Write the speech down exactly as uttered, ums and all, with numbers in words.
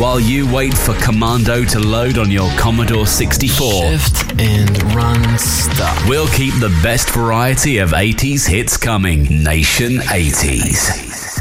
while you wait for Commando to load on your Commodore sixty-four. Shift and run stop. We'll keep the best variety of eighties hits coming. Nation eighties.